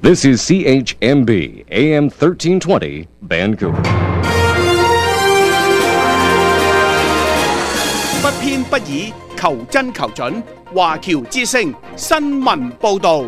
This is CHMB AM 1320 Vancouver。 不偏不倚，求真求準。華僑之聲新聞報導。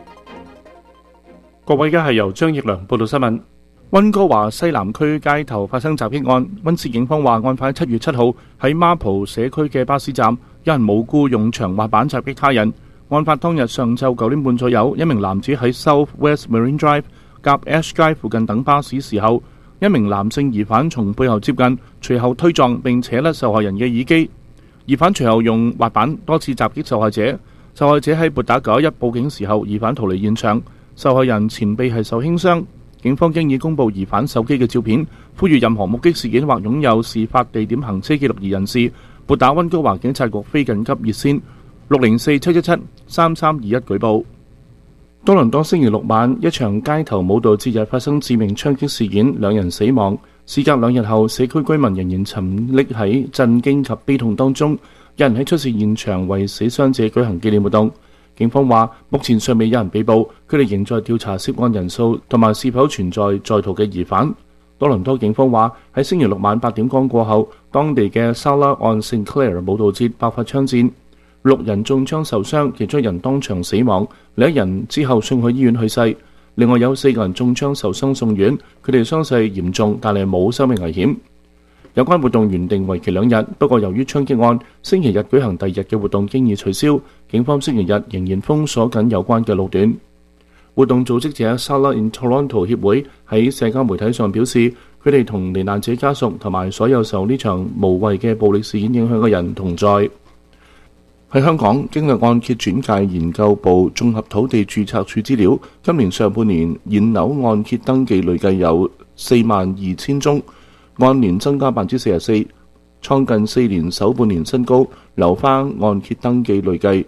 各位，而家係由張奕良報道新聞。溫哥華西南區街頭發生襲擊案，溫市警方話案發7月7號喺孖浦社區嘅巴士站，有人無故用長滑板襲擊他人。案發當日上晝9點半左右，一名男子喺 South West Marine Drive 夾 Ash Drive 附近等巴士時候，一名男性疑犯從背後接近，隨後推撞並扯甩受害人嘅耳機。疑犯隨後用滑板多次襲擊受害者。受害者喺撥打911報警時候，疑犯逃離現場。受害人前臂係受輕傷。警方經已公布疑犯手機嘅照片，呼籲任何目擊事件或擁有事發地點行車記錄儀人士撥打溫哥華警察局非緊急熱線604-717-3321舉報。多倫多星期六晚，一場街頭舞蹈節日發生致命槍擊事件，2人死亡。事隔2日後，社區居民仍然沉溺喺震驚及悲痛當中，有人喺出事現場為死傷者舉行紀念活動。警方話，目前尚未有人被捕，佢哋仍在調查涉案人數同埋是否存在在逃嘅疑犯。多倫多警方話，喺星期六晚8點剛過後，當地嘅 Sala on St Clair 舞蹈節爆發槍戰，6人中槍受傷，其中1人當場死亡，另1人之後送去醫院去世。另外有4個人中槍受傷送院，佢哋傷勢嚴重，但係冇生命危險。有關活動原定為期2日，不過由於槍擊案，星期日舉行第2日嘅活動經已取消。警方星期日仍然封鎖緊有關嘅路段。活動組織者 Sala in Toronto 協會喺社交媒體上表示，佢哋同罹難者家屬同埋所有受呢場無謂嘅暴力事件影響嘅人同在。喺香港，經歷按揭轉介研究部綜合土地註冊處資料，今年上半年現樓按揭登記累計有42,000宗。按年增加44%，創近4年首半年新高。樓花按揭登記累計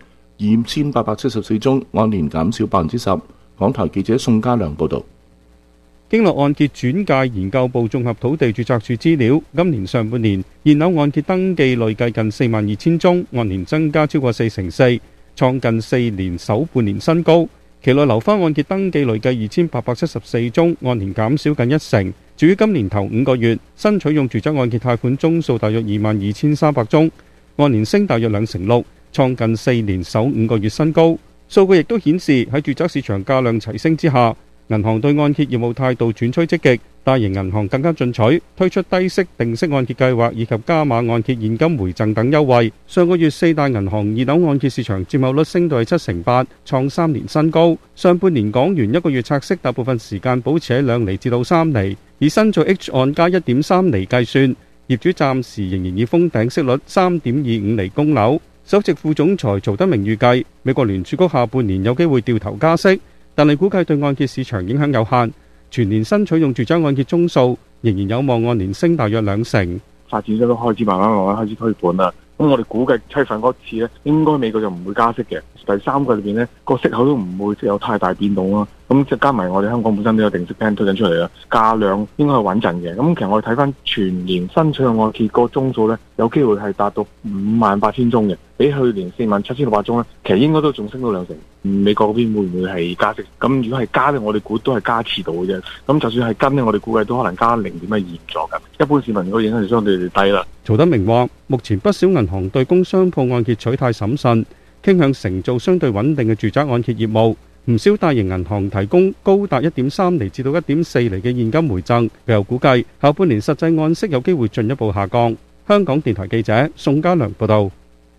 2,874宗，按年減少10%。港台記者宋家良報導。 經絡按揭轉介研究部綜合土地註冊處資料，今年上半年現樓按揭登記累計近42,000宗，按年增加超過4%，創近4年首半年新高。期內樓花按揭登記累計2,874宗，按年減少近1%。至於今年頭5個月，新取用住宅按揭貸款宗數大約22,300宗，按年升大約2.6%，創近4年首5個月新高。數據亦都顯示喺住宅市場價量齊升之下，銀行對按揭業務態度轉趨積極，大型銀行更加進取，推出低息、定息按揭計劃以及加碼按揭現金回贈等優惠。上個月4大銀行二樓按揭市場佔有率升到係78%，創3年新高。上半年港元1個月拆息大部分時間保持喺2厘至到3厘，以新造 H 按加 1.3 厘計算，業主暫時仍然以封頂息率 3.25 厘供樓。首席副總裁曹德明預計，美國聯儲局下半年有機會掉頭加息，但係估計對按揭市場影響有限，全年新取用住宅按揭宗數仍然有望按年升大約2%。 發展商都開始慢慢開始推盤啦。咁我哋估計7月份嗰次咧，應該美國就唔會加息嘅。第3個裏邊咧，個息口都唔會有太大變動咯。咁即加埋我哋香港本身都有定息 plan 推緊出嚟啦，價量應該係穩陣嘅。咁其實我哋睇翻全年新取用按揭個宗數咧，有機會係達到58,000宗嘅，比去年47,600宗咧，其實應該都仲升到2成。美國嗰邊會唔會係加息？咁如果係加咧，我哋估都係加遲到嘅啫。咁就算係跟咧，我哋估計都可能加0.12左右。一般市民個影響就相對低啦。 曹德明話：目前不少銀行對工商鋪按揭取態審慎，傾向承做相對穩定嘅住宅按揭業務。唔少大型銀行提供高達 1.3 厘至到 1.4 厘嘅現金回贈。佢又估計下半年實際按息有機會進一步下降。香港電台記者宋家良報道。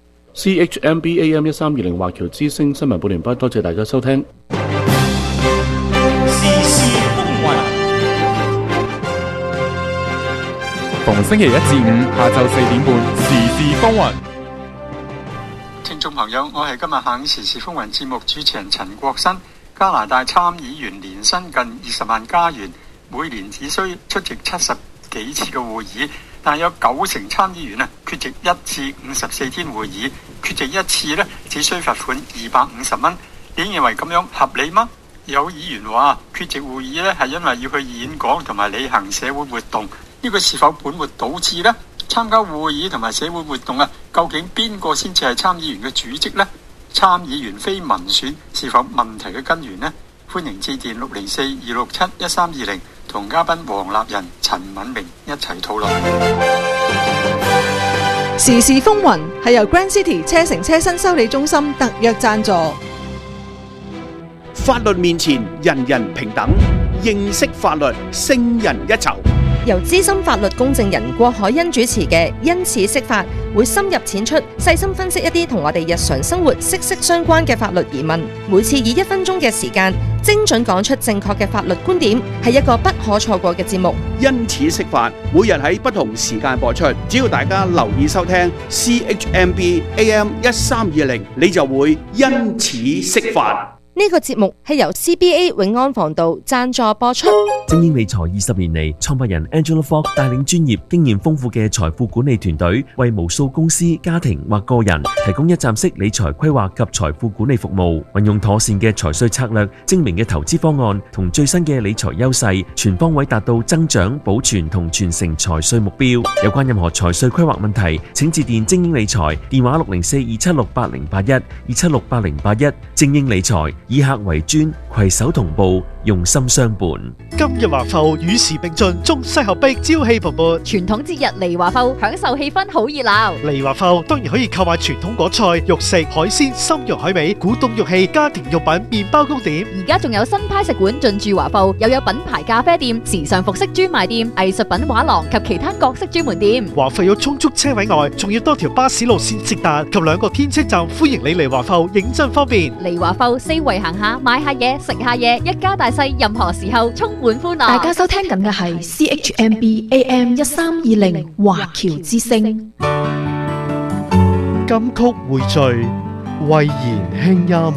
CHMB AM 1320華僑之聲新聞報完畢，多謝大家收聽。 時事風雲，逢星期1至5下晝4點半，時事風雲。 聽眾朋友，我係今日下午時事風雲節目主持人陳國新。加拿大參議員年薪近20萬加元，每年只需出席70幾次嘅會議，但有90%參議員缺席1至54天會議，缺席一次只需罰款250蚊。你認為咁樣合理嗎？有議員話缺席會議係因為要去演講同埋履行社會活動，呢個是否本末倒置呢？參加會議同埋社會活動究竟邊個先至係參議員嘅主職呢？參議員非民選是否問題嘅根源呢？ 歡迎致電604-267-1320，同嘉賓黃立仁、陳敏明一齊討論。 時事風雲係由 Grand City 車城車新修理中心特約贊助。 法律面前人人平等，認識法律勝人一籌。 由資深法律公證人郭海欣主持嘅因此釋法，會深入淺出，細心分析一啲同我哋日常生活息息相關嘅法律疑問。每次以1分鐘嘅時間，精準講出正確嘅法律觀點，係一個不可錯過嘅節目。 因此釋法，每日喺不同時間播出，只要大家留意收聽 CHMB AM 1320，你就會因此釋法。 呢個節目係由 CBA 永安防道贊助播出。 精英理財20年嚟，創辦人 Angela Fogg 帶領專業、經驗豐富嘅財富管理團隊，為無數公司、家庭或個人提供一站式理財規劃及財富管理服務。運用妥善嘅財稅策略、精明嘅投資方案同最新嘅理財優勢，全方位達到增長、保存同傳承財稅目標。有關任何財稅規劃問題，請致電精英理財，電話604-276-8081，276-8081。精英理財。以客為尊，攜手同步，用心相伴。 今日華埠與時並進，中西合璧，朝氣蓬勃。 傳統節日嚟華埠，享受氣氛好熱鬧。 嚟華埠當然可以購買傳統果菜、肉食、海鮮、參茸海味、古董玉器、家庭用品、麵包糕點。 而家仲有新派食館進駐華埠，又有品牌咖啡店、時尚服飾專賣店、藝術品畫廊及其他各式專門店。 華埠有充足車位外，仲要多條巴士路線直達及2個天車站，歡迎你嚟華埠，認真方便。 嚟華埠四圍行下，買下嘢，食下嘢，一家大細任何時候充滿歡樂。 大家收聽緊嘅係 CHMB AM 1320華僑之聲。 金曲匯聚，慧言輕音。